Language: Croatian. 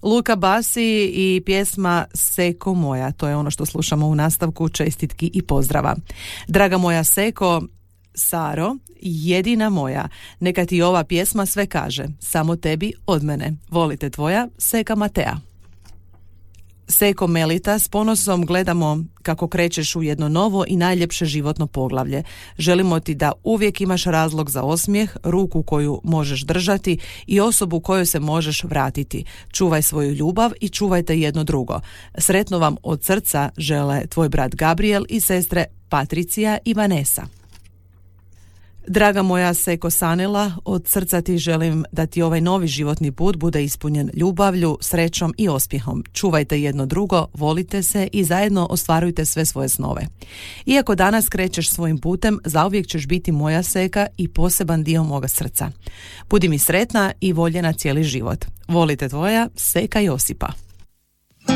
Luka Basi i pjesma Seko moja, to je ono što slušamo u nastavku čestitki i pozdrava. Draga moja Seko, Saro, jedina moja, neka ti ova pjesma sve kaže, samo tebi od mene. Volite tvoja Seka Matea. Seko Melita, s ponosom gledamo kako krećeš u jedno novo i najljepše životno poglavlje. Želimo ti da uvijek imaš razlog za osmijeh, ruku koju možeš držati i osobu kojoj se možeš vratiti. Čuvaj svoju ljubav i čuvajte jedno drugo. Sretno vam od srca žele tvoj brat Gabriel i sestre Patricija i Vanessa. Draga moja Seko Sanela, od srca ti želim da ti ovaj novi životni put bude ispunjen ljubavlju, srećom i osmijehom. Čuvajte jedno drugo, volite se i zajedno ostvarujte sve svoje snove. Iako danas krećeš svojim putem, zauvijek ćeš biti moja Seka i poseban dio moga srca. Budi mi sretna i voljena cijeli život. Volite tvoja Seka Josipa.